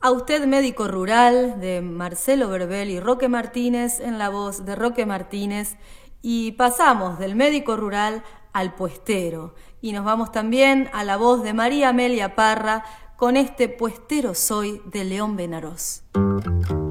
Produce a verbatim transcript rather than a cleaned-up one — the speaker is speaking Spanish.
A usted médico rural de Marcelo Verbel y Roque Martínez en la voz de Roque Martínez, y pasamos del médico rural al puestero y nos vamos también a la voz de María Amelia Parra con este Puestero soy de León Benarós.